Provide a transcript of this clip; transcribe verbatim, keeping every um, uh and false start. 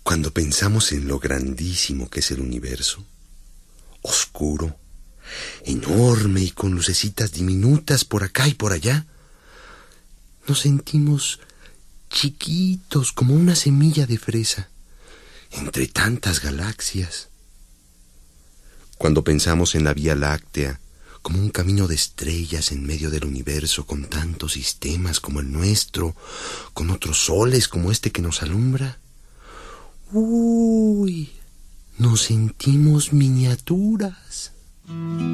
Cuando pensamos en lo grandísimo que es el universo, oscuro, enorme y con lucecitas diminutas por acá y por allá, nos sentimos chiquitos como una semilla de fresa entre tantas galaxias. Cuando pensamos en la Vía Láctea como un camino de estrellas en medio del universo, con tantos sistemas como el nuestro, con otros soles como este que nos alumbra, uy, nos sentimos miniaturas.